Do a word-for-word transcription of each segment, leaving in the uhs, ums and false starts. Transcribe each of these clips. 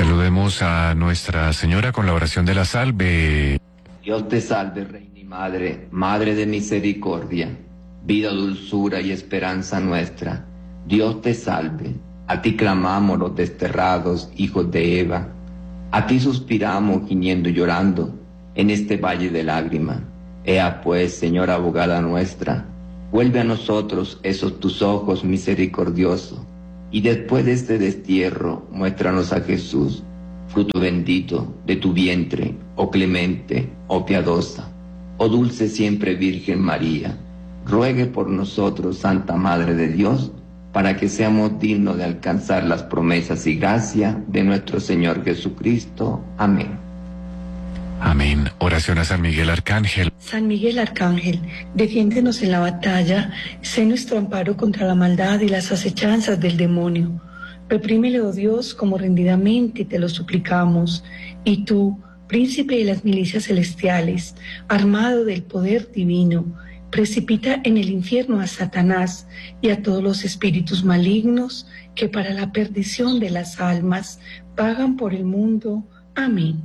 Saludemos a Nuestra Señora con la oración de la salve. Dios te salve, Reina y Madre, Madre de misericordia, vida, dulzura y esperanza nuestra. Dios te salve. A ti clamamos los desterrados hijos de Eva. A ti suspiramos gimiendo y llorando en este valle de lágrimas. Ea pues, Señora abogada nuestra, vuelve a nosotros esos tus ojos misericordiosos, y después de este destierro, muéstranos a Jesús, fruto bendito de tu vientre, oh clemente, oh piadosa, oh dulce siempre Virgen María. Ruegue por nosotros, Santa Madre de Dios, para que seamos dignos de alcanzar las promesas y gracia de nuestro Señor Jesucristo. Amén. Amén. Oración a San Miguel Arcángel. San Miguel Arcángel, defiéndenos en la batalla, sé nuestro amparo contra la maldad y las acechanzas del demonio. Reprímele, oh Dios, como rendidamente te lo suplicamos. Y tú, príncipe de las milicias celestiales, armado del poder divino, precipita en el infierno a Satanás y a todos los espíritus malignos que para la perdición de las almas vagan por el mundo. Amén.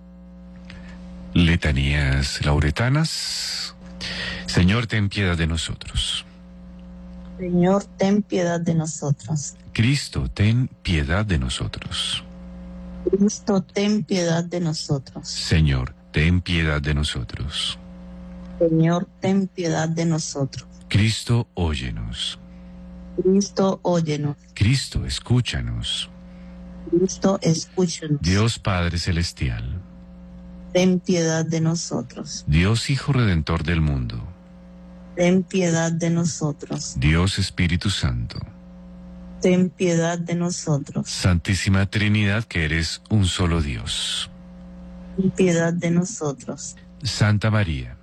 Letanías lauretanas. Señor, ten piedad de nosotros. Señor, ten piedad de nosotros. Cristo, ten piedad de nosotros. Cristo, ten piedad de nosotros. Señor, ten piedad de nosotros. Señor, ten piedad de nosotros. Cristo, óyenos. Cristo, óyenos. Cristo, escúchanos. Cristo, escúchanos. Dios Padre Celestial, ten piedad de nosotros. Dios Hijo Redentor del mundo, ten piedad de nosotros. Dios Espíritu Santo, ten piedad de nosotros. Santísima Trinidad, que eres un solo Dios, ten piedad de nosotros. Santa María,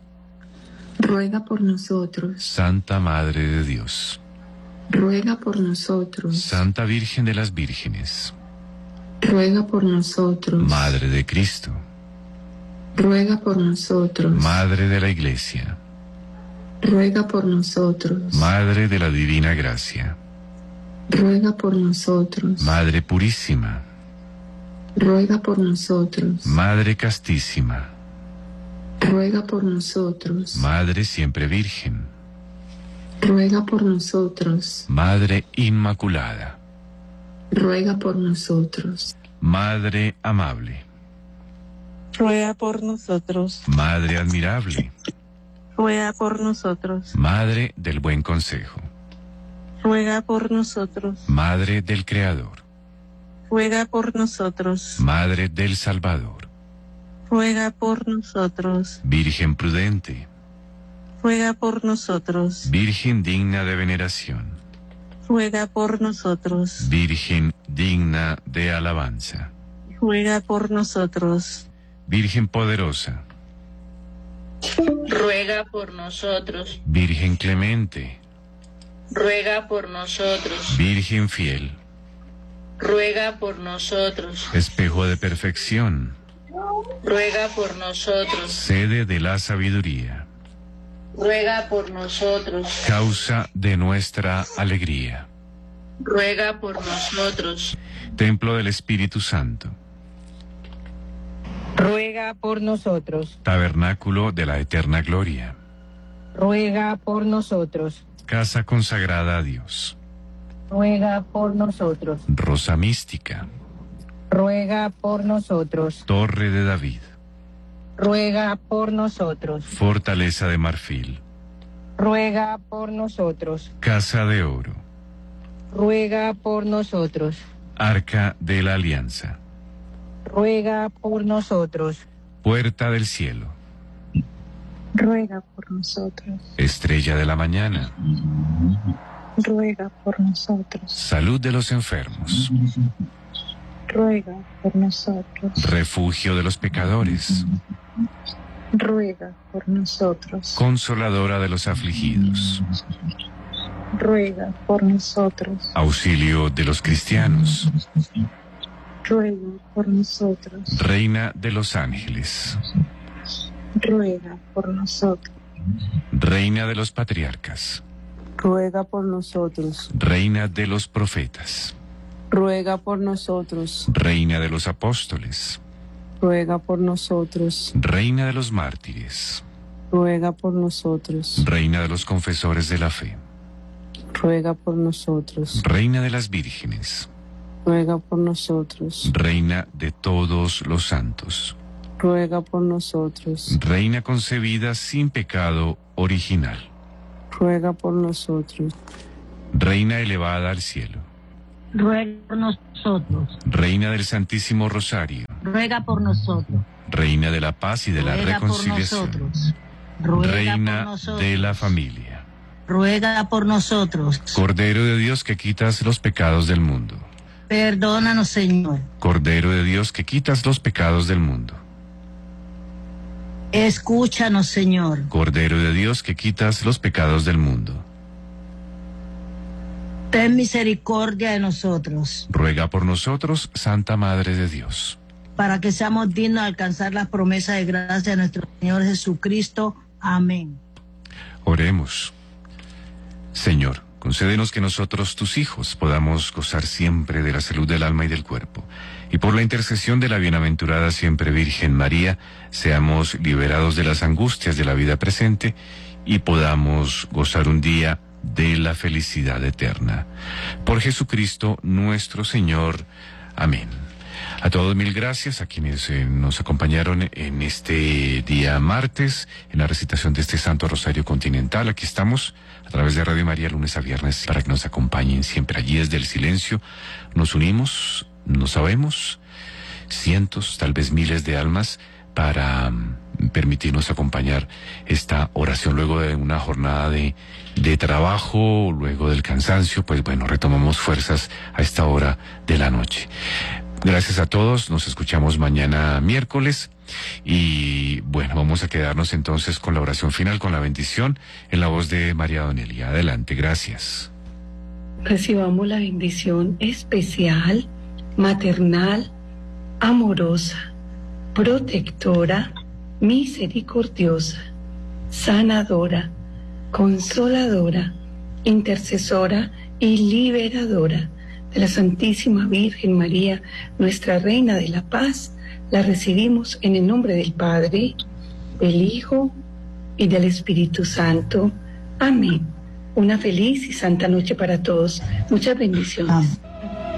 ruega por nosotros. Santa Madre de Dios, ruega por nosotros. Santa Virgen de las Vírgenes, ruega por nosotros. Madre de Cristo, ruega por nosotros. Madre de la Iglesia, ruega por nosotros. Madre de la Divina Gracia, ruega por nosotros. Madre Purísima, ruega por nosotros. Madre Castísima, ruega por nosotros. Madre Siempre Virgen, ruega por nosotros. Madre Inmaculada, ruega por nosotros. Madre Amable, ruega por nosotros. Madre Admirable, ruega por nosotros. Madre del Buen Consejo, ruega por nosotros. Madre del Creador, ruega por nosotros. Madre del Salvador, ruega por nosotros. Virgen prudente, ruega por nosotros. Virgen digna de veneración, ruega por nosotros. Virgen digna de alabanza, ruega por nosotros. Virgen poderosa, ruega por nosotros. Virgen clemente, ruega por nosotros. Virgen fiel, ruega por nosotros. espejo de perfección, ruega por nosotros. sede de la sabiduría, ruega por nosotros. causa de nuestra alegría, ruega por nosotros. templo del Espíritu Santo, ruega por nosotros. tabernáculo de la eterna gloria, ruega por nosotros. casa consagrada a Dios, ruega por nosotros. rosa mística, ruega por nosotros. torre de David, ruega por nosotros. fortaleza de marfil, ruega por nosotros. casa de oro, ruega por nosotros. arca de la alianza, ruega por nosotros. puerta del cielo, ruega por nosotros. estrella de la mañana, ruega por nosotros. salud de los enfermos, ruega por nosotros. refugio de los pecadores, ruega por nosotros. consoladora de los afligidos, ruega por nosotros. auxilio de los cristianos, ruega por nosotros. reina de los ángeles, ruega por nosotros. reina de los patriarcas, ruega por nosotros. reina de los profetas, ruega por nosotros. Reina de los apóstoles, Ruega por nosotros. Reina de los mártires, Ruega por nosotros. Reina de los confesores de la fe, Ruega por nosotros. Reina de las vírgenes, Ruega por nosotros. Reina de todos los santos, Ruega por nosotros. Reina concebida sin pecado original, Ruega por nosotros. Reina elevada al cielo, Ruega por nosotros. Reina del Santísimo Rosario, Ruega por nosotros. Reina de la paz y de la Ruega por reconciliación, nosotros. Ruega Reina por nosotros. de la familia, Ruega por nosotros. Cordero de Dios que quitas los pecados del mundo, Perdónanos, Señor. Cordero de Dios que quitas los pecados del mundo, Escúchanos, Señor. Cordero de Dios que quitas los pecados del mundo, Ten misericordia de nosotros, ruega por nosotros, Santa Madre de Dios. para que seamos dignos de alcanzar las promesas de gracia de nuestro Señor Jesucristo. Amén. Oremos. Señor, concédenos que nosotros, tus hijos, podamos gozar siempre de la salud del alma y del cuerpo, y por la intercesión de la bienaventurada siempre Virgen María, seamos liberados de las angustias de la vida presente y podamos gozar un día de la felicidad eterna. Por Jesucristo nuestro Señor. Amén. A todos mil gracias, a quienes eh, nos acompañaron en este día martes, en la recitación de este Santo Rosario Continental. Aquí estamos, a través de Radio María, lunes a viernes, para que nos acompañen siempre. Allí desde el silencio nos unimos, no sabemos, cientos, tal vez miles de almas, para um, permitirnos acompañar esta oración luego de una jornada de, de trabajo, luego del cansancio. Pues bueno, retomamos fuerzas a esta hora de la noche. Gracias a todos, nos escuchamos mañana miércoles y bueno, vamos a quedarnos entonces con la oración final, con la bendición en la voz de María Donelia. Adelante, gracias. Recibamos la bendición especial, maternal, amorosa, protectora, misericordiosa, sanadora, consoladora, intercesora y liberadora de la Santísima Virgen María, nuestra Reina de la Paz. La recibimos en el nombre del Padre, del Hijo y del Espíritu Santo. Amén. Una feliz y santa noche para todos. Muchas bendiciones. Amén.